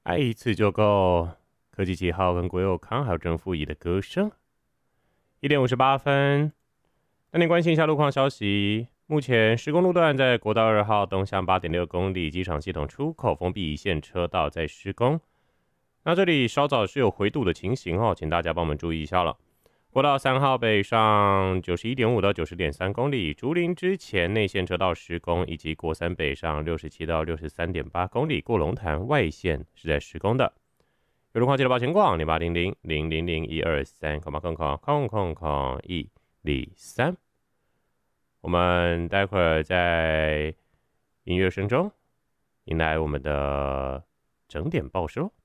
爱一次就够。科技7号跟郭佑康还有郑富怡的歌声。1点58分，带您关心一下路况消息。目前施工路段在国道2号东向8.6公里，机场系统出口封闭一线车道在施工。那这里稍早是有回堵的情形哦，请大家帮我们注意一下了。国道3号北上91.5到90.3公里，竹林之前内线车道施工，以及国3北上67到63.8公里，过龙潭外线是在施工的。有路况记得报情况0800-000-123，我们待会儿在音乐声中迎来我们的整点报时喽。